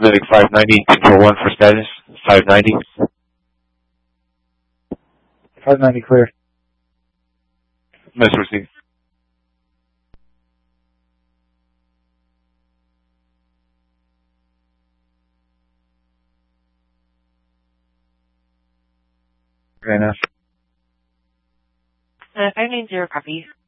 Medic 590, control 1 for status. 590. 590 clear. Message received. Very enough. 590 copy.